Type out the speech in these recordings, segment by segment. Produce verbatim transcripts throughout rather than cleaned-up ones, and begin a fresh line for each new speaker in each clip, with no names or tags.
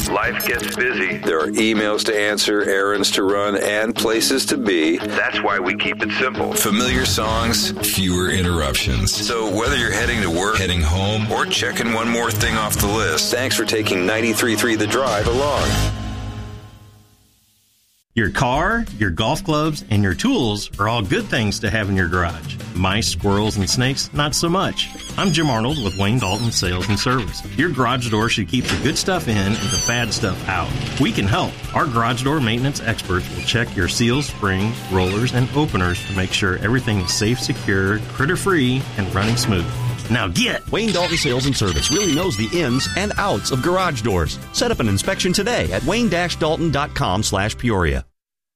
Life gets busy.
There are emails to answer, errands to run, and places to be.
That's why we keep it simple.
Familiar songs, fewer interruptions. So whether you're heading to work, heading home, or checking one more thing off the list, thanks for taking ninety-three point three The Drive along.
Your car, your golf clubs, and your tools are all good things to have in your garage. Mice, squirrels, and snakes, not so much. I'm Jim Arnold with Wayne Dalton Sales and Service. Your garage door should keep the good stuff in and the bad stuff out. We can help. Our garage door maintenance experts will check your seals, springs, rollers, and openers to make sure everything is safe, secure, critter-free, and running smooth. Now get!
Wayne Dalton Sales and Service really knows the ins and outs of garage doors. Set up an inspection today at wayne dash dalton dot com slash Peoria.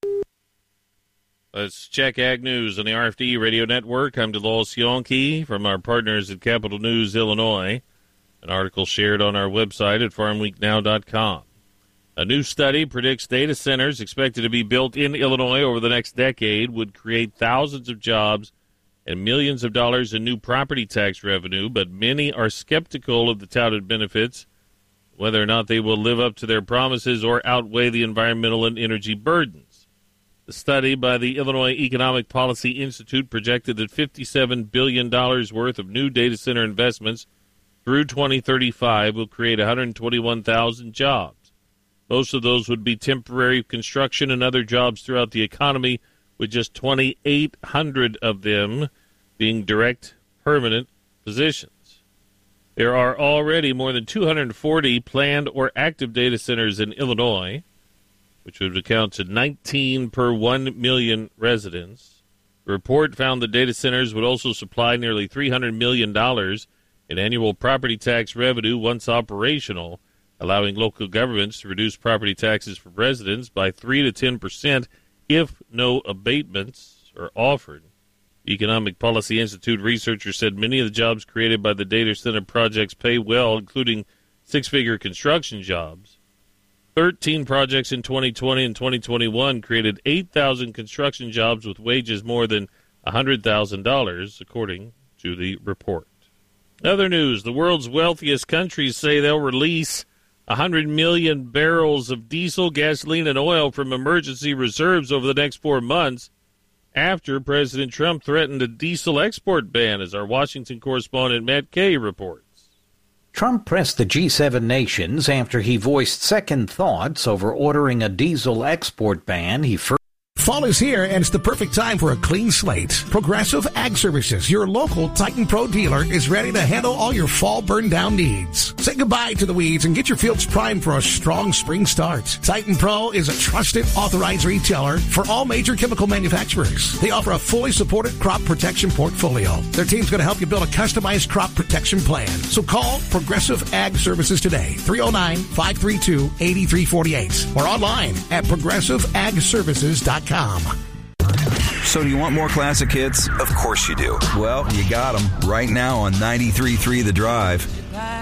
Let's check Ag News on the R F D Radio Network. I'm DeLawes Yonke from our partners at Capital News Illinois. An article shared on our website at farm week now dot com. A new study predicts data centers expected to be built in Illinois over the next decade would create thousands of jobs and millions of dollars in new property tax revenue, but many are skeptical of the touted benefits, whether or not they will live up to their promises or outweigh the environmental and energy burdens. The study by the Illinois Economic Policy Institute projected that fifty-seven billion dollars worth of new data center investments through twenty thirty-five will create one hundred twenty-one thousand jobs. Most of those would be temporary construction and other jobs throughout the economy, with just twenty-eight hundred of them being direct, permanent positions. There are already more than two hundred forty planned or active data centers in Illinois, which would account to nineteen per one million residents. The report found that data centers would also supply nearly three hundred million dollars in annual property tax revenue once operational, allowing local governments to reduce property taxes for residents by three to ten percent if no abatements are offered. The Economic Policy Institute researchers said many of the jobs created by the data center projects pay well, including six-figure construction jobs. Thirteen projects in twenty twenty and twenty twenty-one created eight thousand construction jobs with wages more than one hundred thousand dollars, according to the report. Other news, the world's wealthiest countries say they'll release one hundred million barrels of diesel, gasoline, and oil from emergency reserves over the next four months after President Trump threatened a diesel export ban, as our Washington correspondent Matt Kay reports.
Trump pressed the G seven nations after he voiced second thoughts over ordering a diesel export ban. He first
Fall is here, and it's the perfect time for a clean slate. Progressive Ag Services, your local Titan Pro dealer, is ready to handle all your fall burn-down needs. Say goodbye to the weeds and get your fields primed for a strong spring start. Titan Pro is a trusted, authorized retailer for all major chemical manufacturers. They offer a fully supported crop protection portfolio. Their team's going to help you build a customized crop protection plan. So call Progressive Ag Services today, three oh nine, five three two, eight three four eight, or online at progressive ag services dot com.
So do you want more classic hits? Of course you do. Well, you got them right now on ninety-three point three The Drive.